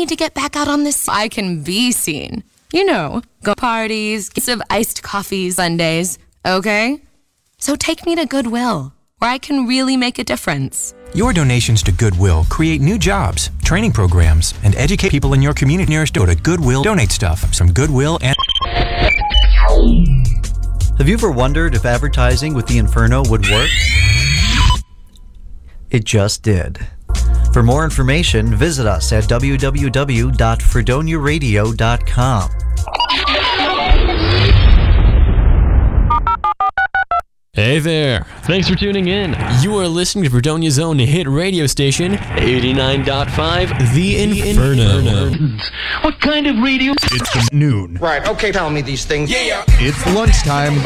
need to get back out on this. I can be seen. You know, go parties, gifts of iced coffee Sundays, okay? So take me to Goodwill, where I can really make a difference. Your donations to Goodwill create new jobs, training programs, and educate people in your community nearest. Go to Goodwill, donate stuff from Goodwill and... Have you ever wondered if advertising with the Inferno would work? It just did. For more information, visit us at www.fredoniaradio.com. Hey there. Thanks for tuning in. You are listening to Fredonia's own hit radio station, 89.5 The Inferno. What kind of radio? It's noon. Right, okay, tell me these things. It's lunchtime.